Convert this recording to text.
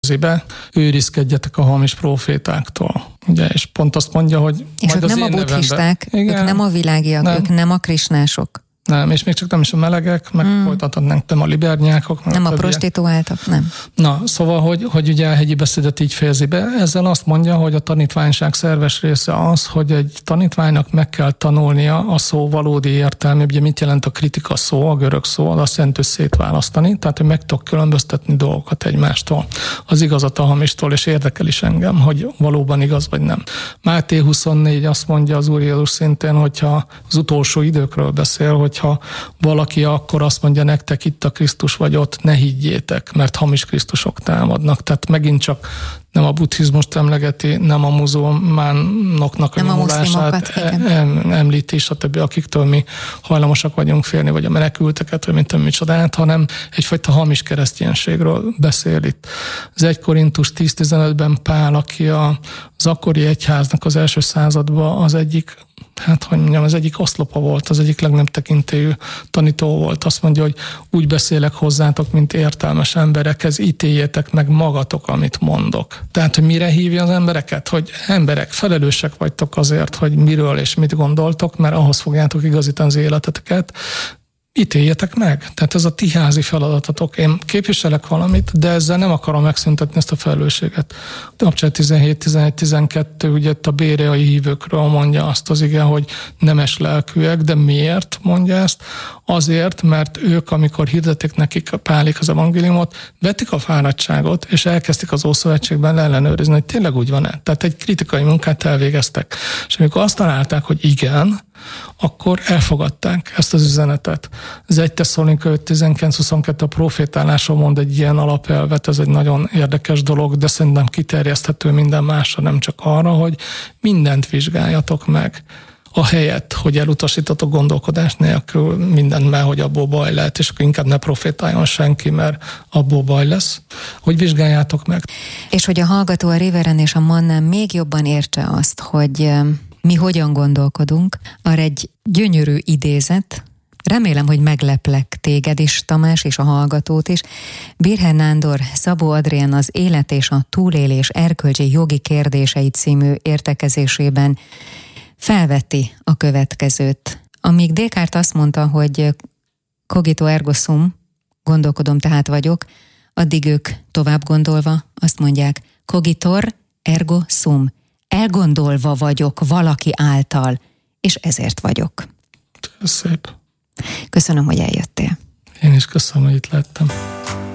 őrizkedjetek a hamis prófétáktól. Ugye, és pont azt mondja, hogy és ők nem a buddhisták, ők nem a világiak, ők nem a krisnások. Nem, és még csak nem is a melegek, meg folytathatnánk, nem a libernyákok. Nem a prostituáltak, nem. Na, szóval, hogy ugye a hegyi beszédet így fejezi be, ezzel azt mondja, hogy a tanítványság szerves része az, hogy egy tanítványnak meg kell tanulnia a szó valódi értelme. Ugye mit jelent a kritika szó, a görög szó, az azt jelenti, hogy szétválasztani, tehát hogy meg tudok különböztetni dolgokat egymástól. Az igazat a hamistól, és érdekel is engem, hogy valóban igaz vagy nem. Máté 24 azt mondja az Úr Jézus szintén, hogyha az utolsó időkről beszél, hogyha valaki akkor azt mondja nektek, itt a Krisztus vagy ott, ne higgyétek, mert hamis Krisztusok támadnak. Tehát megint csak nem a buddhizmust emlegeti, nem a muzulmánoknak a nyomulását említi, stb., akiktől mi hajlamosak vagyunk félni, vagy a menekülteket, vagy mint micsodát, hanem egyfajta hamis kereszténységről beszél itt. Az 1 Korintus 10-15-ben Pál, aki az akkori egyháznak az első században az egyik, az egyik oszlopa volt, az egyik legnagyobb tekintélyű tanító volt. Azt mondja, hogy úgy beszélek hozzátok, mint értelmes emberekhez, ítéljetek meg magatok, amit mondok. Tehát, hogy mire hívja az embereket? Hogy emberek, felelősek vagytok azért, hogy miről és mit gondoltok, mert ahhoz fogjátok igazítani az életeteket. Ítéljetek meg. Tehát ez a ti házi feladatotok. Én képviselek valamit, de ezzel nem akarom megszüntetni ezt a felelősséget. Abcsát 17-11-12 ugye a béreai hívőkről mondja azt az ige, hogy nemes lelkűek, de miért mondja ezt? Azért, mert ők, amikor hirdetik nekik Pálik az evangéliumot, vetik a fáradtságot, és elkezdték az Ószövetségben ellenőrizni, hogy tényleg úgy van-e. Tehát egy kritikai munkát elvégeztek. És amikor azt találták, hogy igen, akkor elfogadták ezt az üzenetet. Az 1 Tesszalonika 5:19-22 a profétálásról mond egy ilyen alapelvet, ez egy nagyon érdekes dolog, de szerintem kiterjeszthető minden másra, nem csak arra, hogy mindent vizsgáljatok meg. Ahelyett, hogy elutasítatok gondolkodás nélkül mindent, mert hogy abból baj lehet, és akkor inkább ne profétáljon senki, mert abból baj lesz, hogy vizsgáljátok meg. És hogy a hallgató a Riveren és a Mannán még jobban értse azt, hogy mi hogyan gondolkodunk, arra egy gyönyörű idézet, remélem, hogy megleplek téged is, Tamás, és a hallgatót is. Birher Nándor Szabó Adrián az Élet és a túlélés erkölcsi jogi kérdései című értekezésében felveti a következőt. Amíg Descartes azt mondta, hogy cogito ergo sum, gondolkodom tehát vagyok, addig ők tovább gondolva azt mondják, cogitor ergo sum, elgondolva vagyok valaki által, és ezért vagyok. Ez szép. Köszönöm, hogy eljöttél. Én is köszönöm, hogy itt lettem.